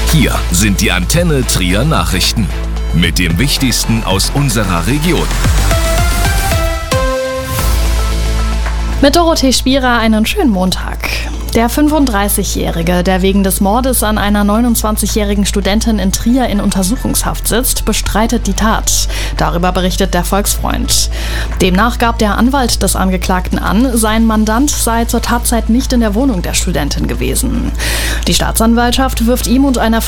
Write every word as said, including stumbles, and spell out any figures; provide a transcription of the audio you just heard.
Hier sind die Antenne Trier Nachrichten mit dem Wichtigsten aus unserer Region. Mit Dorothee Spierer einen schönen Montag. Der fünfunddreißigjährige, der wegen des Mordes an einer neunundzwanzigjährigen Studentin in Trier in Untersuchungshaft sitzt, bestreitet die Tat. Darüber berichtet der Volksfreund. Demnach gab der Anwalt des Angeklagten an, sein Mandant sei zur Tatzeit nicht in der Wohnung der Studentin gewesen. Die Staatsanwaltschaft wirft ihm und einer